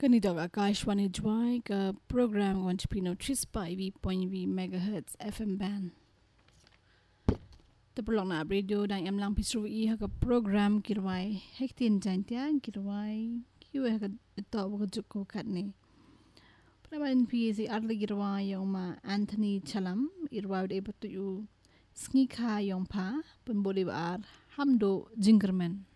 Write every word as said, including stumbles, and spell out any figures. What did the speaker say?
Kanito Akashwani Jwai ka program wan Pino Chispa V point V megahertz F M band. Tapulong na radio dan em lang pisru i ha ka program kirwai hektin jantian kirwai kiwe ha ka ito wa juko katni. Praban P si arli kirwai yung ma Anthony Chalam irwai de batu yu sngi kha yung pa pemboli ar hamdo jingerman.